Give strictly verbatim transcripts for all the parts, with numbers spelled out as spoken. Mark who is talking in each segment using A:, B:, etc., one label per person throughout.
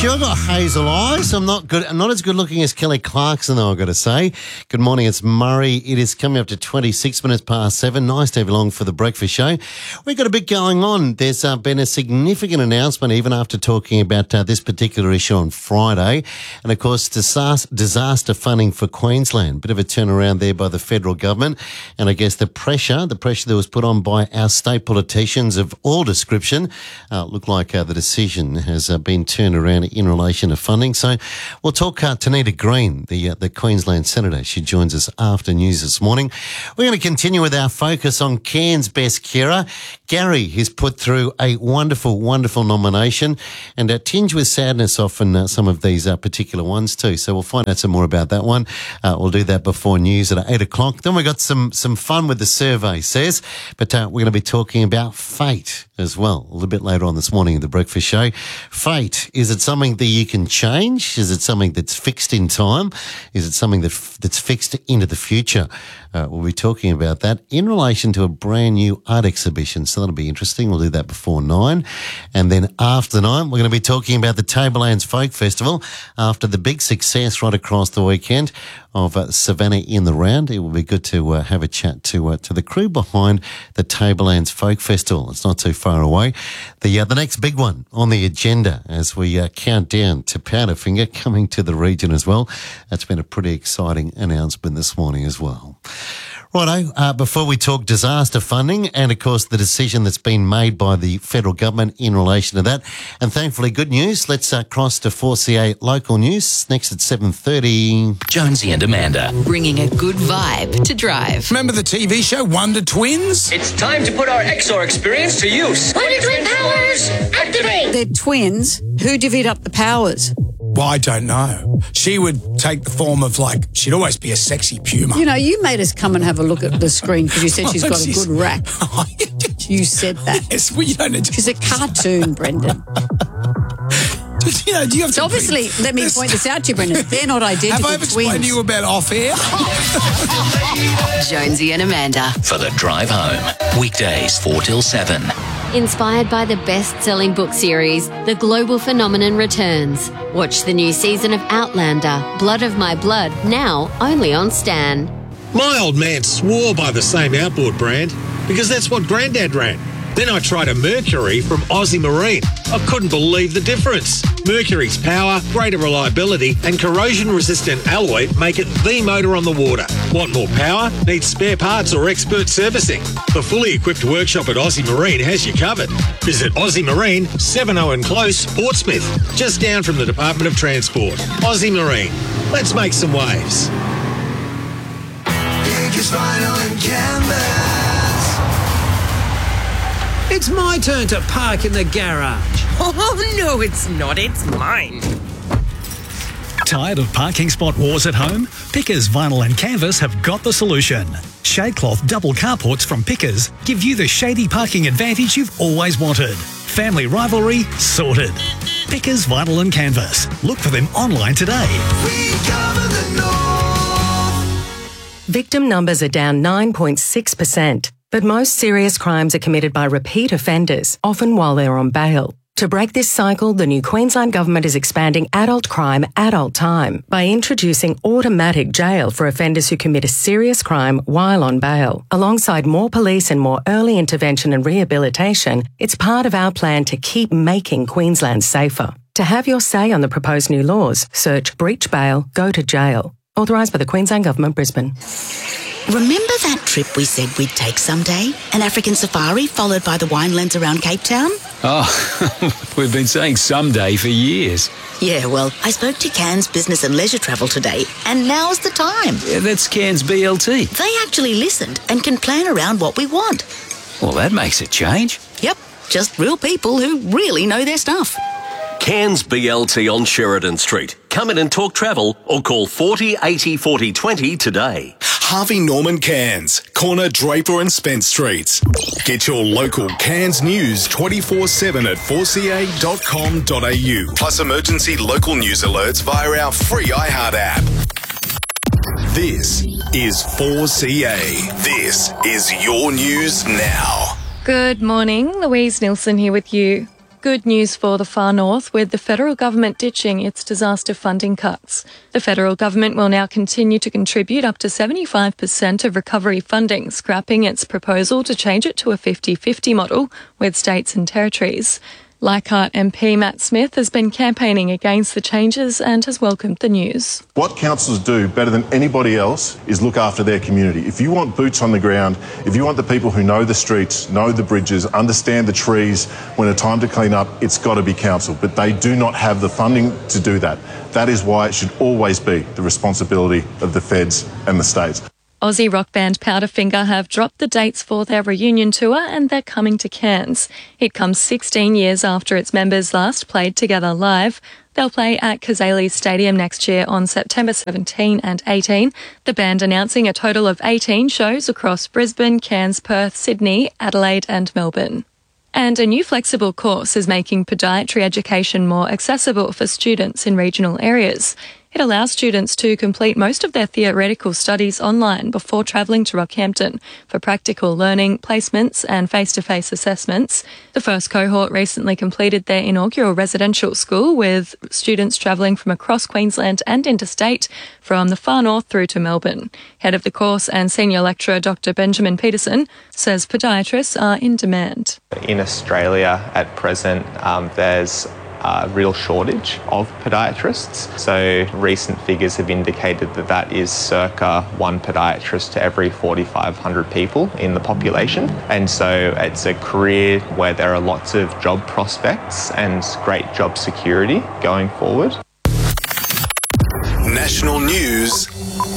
A: Sure got hazel eyes. I'm not good. I'm not as good looking as Kelly Clarkson, though, I've got to say. Good morning, it's Murray. It is coming up to twenty-six minutes past seven. Nice to have you along for the breakfast show. We've got a bit going on. There's uh, been a significant announcement, even after talking about uh, this particular issue on Friday. And, of course, disaster, disaster funding for Queensland. Bit of a turnaround there by the federal government. And I guess the pressure, the pressure that was put on by our state politicians of all description, uh, look like uh, the decision has uh, been turned around in relation to funding. So we'll talk uh, to Tanita Green, the uh, the Queensland Senator. She joins us after news this morning. We're going to continue with our focus on Cairns Best Carer. Gary has put through a wonderful, wonderful nomination, and uh, tinged with sadness often uh, some of these uh, particular ones too. So we'll find out some more about that one. Uh, we'll do that before news at eight o'clock. Then we've got some, some fun with the survey says, but uh, we're going to be talking about fate as well a little bit later on this morning in the breakfast show. Fate, is it something that you can change? Is it something that's fixed in time? Is it something that f- that's fixed into the future? Uh, we'll be talking about that in relation to a brand new art exhibition. So that'll be interesting. We'll do that before nine. And then after nine, we're going to be talking about the Tablelands Folk Festival after the big success right across the weekend of uh, Savannah in the Round. It will be good to uh, have a chat to uh, to the crew behind the Tablelands Folk Festival. It's not too far away. The uh, the next big one on the agenda as we uh, count down to Powderfinger coming to the region as well. That's been a pretty exciting announcement this morning as well. Righto, uh, before we talk disaster funding and, of course, the decision that's been made by the federal government in relation to that, and thankfully good news, let's uh, cross to four C A local news next at seven thirty.
B: Jonesy and Amanda.
C: Bringing a good vibe to drive.
D: Remember the T V show Wonder Twins?
E: It's time to put our X R experience to use.
F: Wonder Twin powers, activate!
G: They're twins. Who divvied up the powers?
D: Well, I don't know. She would take the form of, like, she'd always be a sexy puma.
G: You know, you made us come and have a look at the screen because you said she's got a good rack. You said that.
D: Yes, well, you don't need to.
G: She's a cartoon, Brendan.
D: You know, do you have
G: so
D: to
G: obviously,
D: bring,
G: let me
D: this,
G: point this out to you, Brendan. They're not identical
D: Have I ever
G: twins.
D: explained to you about off-air?
C: Jonesy and Amanda.
B: For the drive home. Weekdays four till seven.
H: Inspired by the best-selling book series, The Global Phenomenon returns. Watch the new season of Outlander, Blood of My Blood, now only on Stan.
I: My old man swore by the same outboard brand because that's what Grandad ran. Then I tried a Mercury from Aussie Marine. I couldn't believe the difference. Mercury's power, greater reliability and corrosion-resistant alloy make it the motor on the water. Want more power? Need spare parts or expert servicing? The fully equipped workshop at Aussie Marine has you covered. Visit Aussie Marine, seven Owen Close, Portsmouth, just down from the Department of Transport. Aussie Marine. Let's make some waves.
J: Biggest vinyl and canvas.
K: It's my turn to park in the garage.
L: Oh, no, it's not. It's mine.
M: Tired of parking spot wars at home? Pickers Vinyl and Canvas have got the solution. Shadecloth double carports from Pickers give you the shady parking advantage you've always wanted. Family rivalry sorted. Pickers Vinyl and Canvas. Look for them online today.
J: We cover the north.
N: Victim numbers are down nine point six percent. But most serious crimes are committed by repeat offenders, often while they're on bail. To break this cycle, the new Queensland Government is expanding adult crime, adult time by introducing automatic jail for offenders who commit a serious crime while on bail. Alongside more police and more early intervention and rehabilitation, it's part of our plan to keep making Queensland safer. To have your say on the proposed new laws, search breach bail, go to jail. Authorised by the Queensland Government, Brisbane.
O: Remember that trip we said we'd take someday? An African safari followed by the winelands around Cape Town?
P: Oh, we've been saying someday for years.
O: Yeah, well, I spoke to Cairns Business and Leisure Travel today, and now's the time.
P: Yeah, that's Cairns B L T.
O: They actually listened and can plan around what we want.
P: Well, that makes a change.
O: Yep, just real people who really know their stuff.
Q: Cairns B L T on Sheridan Street. Come in and talk travel or call forty eighty forty twenty today.
R: Harvey Norman Cairns, corner Draper and Spence Streets. Get your local Cairns news twenty-four seven at four c a dot com dot a u. Plus emergency local news alerts via our free iHeart app. This is four C A. This is your news now.
S: Good morning, Louise Nilsson here with you. Good news for the far north, with the federal government ditching its disaster funding cuts. The federal government will now continue to contribute up to seventy-five percent of recovery funding, scrapping its proposal to change it to a fifty-fifty model with states and territories. Leichhardt M P Matt Smith has been campaigning against the changes and has welcomed the news.
T: What councils do better than anybody else is look after their community. If you want boots on the ground, if you want the people who know the streets, know the bridges, understand the trees when it's time to clean up, it's got to be council. But they do not have the funding to do that. That is why it should always be the responsibility of the feds and the states.
S: Aussie rock band Powderfinger have dropped the dates for their reunion tour and they're coming to Cairns. It comes sixteen years after its members last played together live. They'll play at Cazaly Stadium next year on September seventeenth and eighteenth. The band announcing a total of eighteen shows across Brisbane, Cairns, Perth, Sydney, Adelaide and Melbourne. And a new flexible course is making podiatry education more accessible for students in regional areas. It allows students to complete most of their theoretical studies online before travelling to Rockhampton for practical learning, placements and face-to-face assessments. The first cohort recently completed their inaugural residential school, with students travelling from across Queensland and interstate from the far north through to Melbourne. Head of the course and senior lecturer Doctor Benjamin Peterson says podiatrists are in demand.
U: In Australia at present, um, there's a real shortage of podiatrists. So recent figures have indicated that that is circa one podiatrist to every forty-five hundred people in the population. And so it's a career where there are lots of job prospects and great job security going forward.
R: National news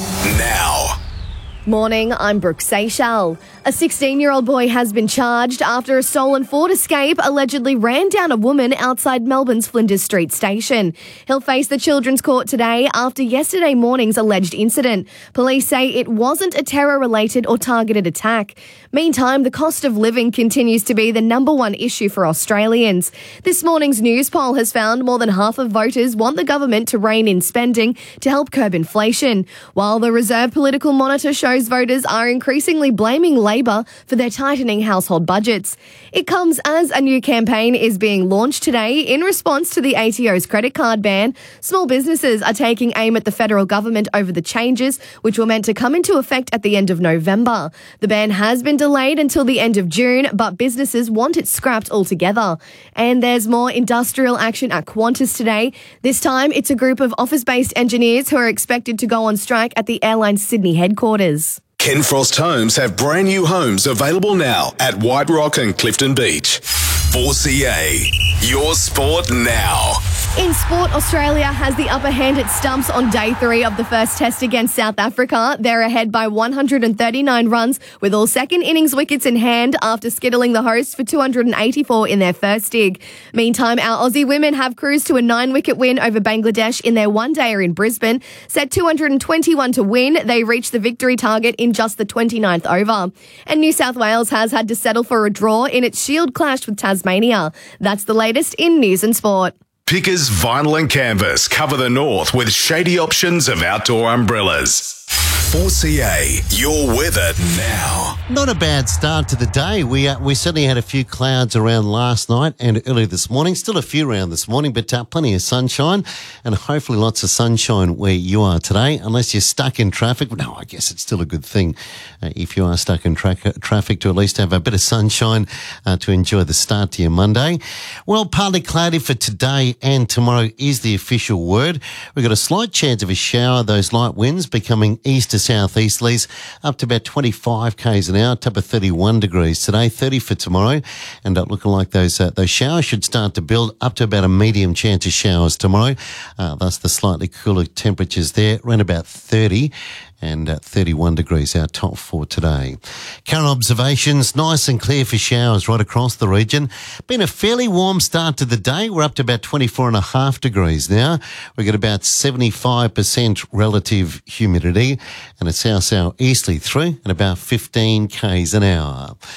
R: now.
V: Morning, I'm Brooke Seychelles. A sixteen-year-old boy has been charged after a stolen Ford Escape allegedly ran down a woman outside Melbourne's Flinders Street station. He'll face the Children's Court today after yesterday morning's alleged incident. Police say it wasn't a terror-related or targeted attack. Meantime, the cost of living continues to be the number one issue for Australians. This morning's news poll has found more than half of voters want the government to rein in spending to help curb inflation, while the Reserve Political Monitor shows voters are increasingly blaming Labor for their tightening household budgets. It comes as a new campaign is being launched today in response to the A T O's credit card ban. Small businesses are taking aim at the federal government over the changes, which were meant to come into effect at the end of November. The ban has been delayed until the end of June, but businesses want it scrapped altogether. And there's more industrial action at Qantas today. This time, it's a group of office-based engineers who are expected to go on strike at the airline's Sydney headquarters.
R: Ken Frost Homes have brand new homes available now at White Rock and Clifton Beach. four C A, your sport now.
V: In sport, Australia has the upper hand at stumps on day three of the first test against South Africa. They're ahead by one hundred thirty-nine runs with all second innings wickets in hand after skittling the hosts for two hundred eighty-four in their first dig. Meantime, our Aussie women have cruised to a nine-wicket win over Bangladesh in their one-dayer in Brisbane. Set two hundred twenty-one to win, they reached the victory target in just the twenty-ninth over. And New South Wales has had to settle for a draw in its Shield clash with Tasmania. That's the latest in news and sport.
R: Pickers Vinyl and Canvas cover the north with shady options of outdoor umbrellas. four C A, your weather now.
A: Not a bad start to the day. We uh, we certainly had a few clouds around last night and early this morning. Still a few around this morning, but uh, plenty of sunshine and hopefully lots of sunshine where you are today, unless you're stuck in traffic. No, I guess it's still a good thing uh, if you are stuck in tra- traffic to at least have a bit of sunshine uh, to enjoy the start to your Monday. Well, partly cloudy for today and tomorrow is the official word. We've got a slight chance of a shower, those light winds becoming east to southeasterlies up to about twenty-five kays an hour, top of thirty-one degrees today, thirty for tomorrow, and uh, looking like those uh, those showers should start to build up to about a medium chance of showers tomorrow. Uh, thus the slightly cooler temperatures there, around about thirty. And uh, thirty-one degrees our top for today. Current observations, nice and clear for showers right across the region. Been a fairly warm start to the day. We're up to about twenty-four and a half degrees now. We've got about seventy-five percent relative humidity and it's south-south easterly through and about fifteen kays an hour.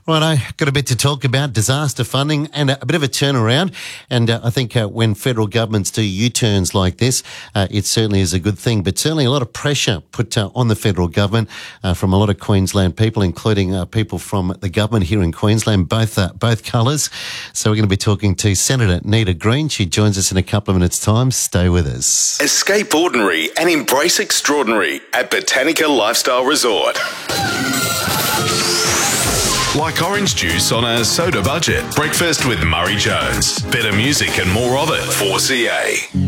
A: Right, I got a bit to talk about, disaster funding and a bit of a turnaround. And uh, I think uh, when federal governments do U-turns like this, uh, it certainly is a good thing. But certainly a lot of pressure put uh, on the federal government uh, from a lot of Queensland people, including uh, people from the government here in Queensland, both uh, both colours. So we're going to be talking to Senator Nita Green. She joins us in a couple of minutes' time. Stay with us.
R: Escape ordinary and embrace extraordinary at Botanica Lifestyle Resort. Like orange juice on a soda budget. Breakfast with Murray Jones. Better music and more of it. four C A.